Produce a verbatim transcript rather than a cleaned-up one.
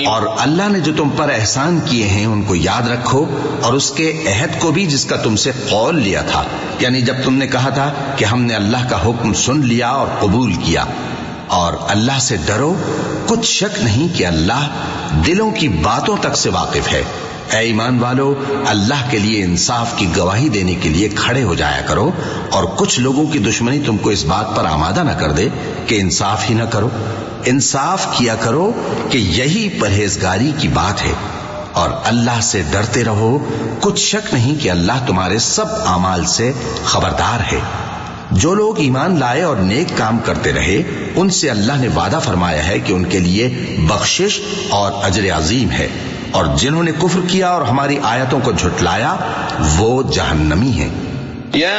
और अल्लाह ने जो तुम पर एहसान किए हैं उनको याद रखो, और उसके अहद को भी जिसका तुमसे कौल लिया था, यानी जब तुमने कहा था कि हमने अल्लाह का हुक्म सुन लिया और कबूल किया। और अल्लाह से डरो, कुछ शक नहीं कि अल्लाह दिलों की बातों तक से वाकिफ है। ऐ ईमान वालो, अल्लाह के लिए इंसाफ की गवाही देने के लिए खड़े हो जाया करो, और कुछ लोगों की दुश्मनी तुमको इस बात पर आमादा न कर दे कि इंसाफ ही न करो। इंसाफ किया करो कि यही परहेजगारी की बात है, और अल्लाह से डरते रहो, कुछ शक नहीं कि अल्लाह तुम्हारे सब अमाल से खबरदार है। जो लोग ईमान लाए और नेक काम करते रहे, उनसे अल्लाह ने वादा फरमाया है कि उनके लिए बख्शिश और अजर अजीम है, और जिन्होंने कुफ्र किया और हमारी आयतों को झुटलाया वो जहन्नमी है।